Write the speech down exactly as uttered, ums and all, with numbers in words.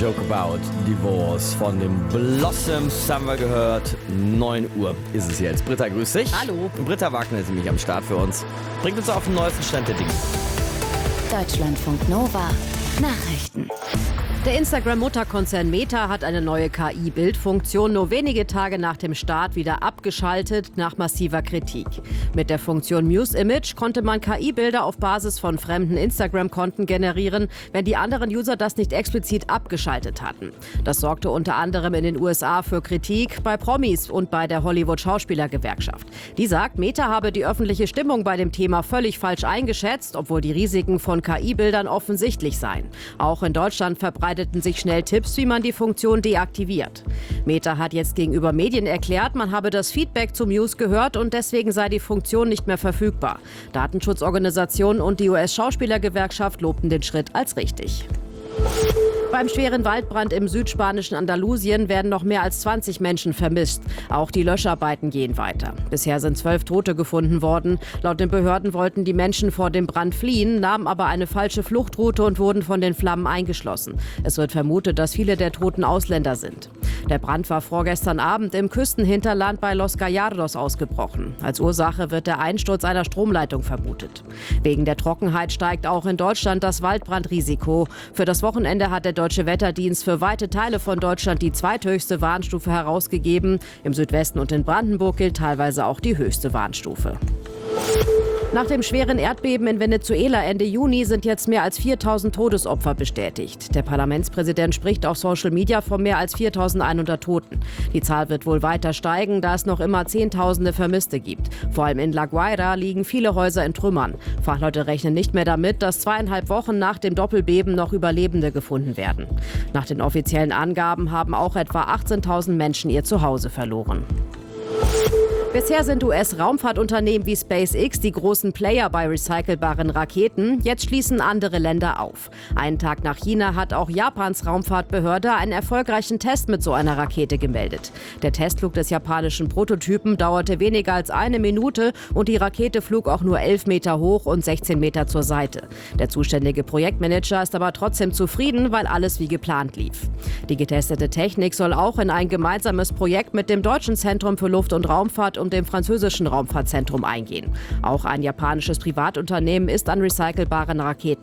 Joke About Divorce von den Blossoms haben wir gehört. neun Uhr ist es jetzt. Britta, grüß dich. Hallo. Britta Wagner ist nämlich am Start für uns. Bringt uns auf den neuesten Stand der Dinge. Deutschlandfunk Nova Nachrichten. Der Instagram-Mutterkonzern Meta hat eine neue K I-Bildfunktion nur wenige Tage nach dem Start wieder abgeschaltet, nach massiver Kritik. Mit der Funktion Muse Image konnte man K I-Bilder auf Basis von fremden Instagram-Konten generieren, wenn die anderen User das nicht explizit abgeschaltet hatten. Das sorgte unter anderem in den U S A für Kritik bei Promis und bei der Hollywood-Schauspielergewerkschaft. Die sagt, Meta habe die öffentliche Stimmung bei dem Thema völlig falsch eingeschätzt, obwohl die Risiken von K I-Bildern offensichtlich seien. Auch in Deutschland verbreiteten sich schnell Tipps, wie man die Funktion deaktiviert. Meta hat jetzt gegenüber Medien erklärt, man habe das Feedback zu Muse gehört und deswegen sei die Funktion nicht mehr verfügbar. Datenschutzorganisationen und die U S-Schauspielergewerkschaft lobten den Schritt als richtig. Beim schweren Waldbrand im südspanischen Andalusien werden noch mehr als zwanzig Menschen vermisst. Auch die Löscharbeiten gehen weiter. Bisher sind zwölf Tote gefunden worden. Laut den Behörden wollten die Menschen vor dem Brand fliehen, nahmen aber eine falsche Fluchtroute und wurden von den Flammen eingeschlossen. Es wird vermutet, dass viele der Toten Ausländer sind. Der Brand war vorgestern Abend im Küstenhinterland bei Los Gallardos ausgebrochen. Als Ursache wird der Einsturz einer Stromleitung vermutet. Wegen der Trockenheit steigt auch in Deutschland das Waldbrandrisiko. Für das Wochenende hat der Deutsche Wetterdienst für weite Teile von Deutschland die zweithöchste Warnstufe herausgegeben. Im Südwesten und in Brandenburg gilt teilweise auch die höchste Warnstufe. Nach dem schweren Erdbeben in Venezuela Ende Juni sind jetzt mehr als viertausend Todesopfer bestätigt. Der Parlamentspräsident spricht auf Social Media von mehr als viertausendeinhundert Toten. Die Zahl wird wohl weiter steigen, da es noch immer Zehntausende Vermisste gibt. Vor allem in La Guaira liegen viele Häuser in Trümmern. Fachleute rechnen nicht mehr damit, dass zweieinhalb Wochen nach dem Doppelbeben noch Überlebende gefunden werden. Nach den offiziellen Angaben haben auch etwa achtzehntausend Menschen ihr Zuhause verloren. Bisher sind U S-Raumfahrtunternehmen wie SpaceX die großen Player bei recycelbaren Raketen. Jetzt schließen andere Länder auf. Einen Tag nach China hat auch Japans Raumfahrtbehörde einen erfolgreichen Test mit so einer Rakete gemeldet. Der Testflug des japanischen Prototypen dauerte weniger als eine Minute und die Rakete flog auch nur elf Meter hoch und sechzehn Meter zur Seite. Der zuständige Projektmanager ist aber trotzdem zufrieden, weil alles wie geplant lief. Die getestete Technik soll auch in ein gemeinsames Projekt mit dem Deutschen Zentrum für Luft- und Raumfahrt und dem französischen Raumfahrtzentrum eingehen. Auch ein japanisches Privatunternehmen ist an recycelbaren Raketen